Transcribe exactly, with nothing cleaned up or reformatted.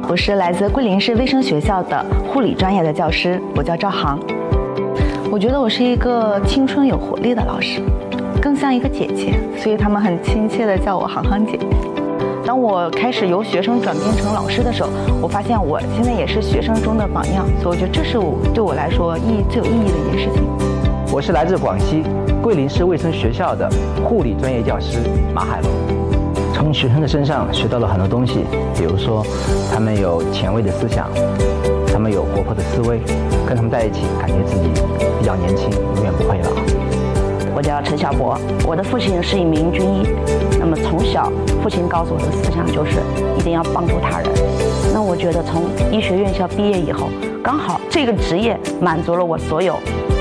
我是来自桂林市卫生学校的护理专业的教师，我叫赵航。我觉得我是一个青春有活力的老师，更像一个姐姐，所以他们很亲切地叫我航航姐。当我开始由学生转变成老师的时候，我发现我现在也是学生中的榜样，所以我觉得这是我对我来说意义最有意义的一件事情。 我是来自广西桂林市卫生学校的护理专业教师马海龙。从学生的身上学到了很多东西，比如说他们有前卫的思想，他们有活泼的思维，跟他们在一起感觉自己比较年轻，永远不会老。 我叫陈小博，我的父亲是一名军医，那么从小父亲告诉我的思想就是一定要帮助他人。那我觉得从医学院校毕业以后，刚好这个职业满足了我所有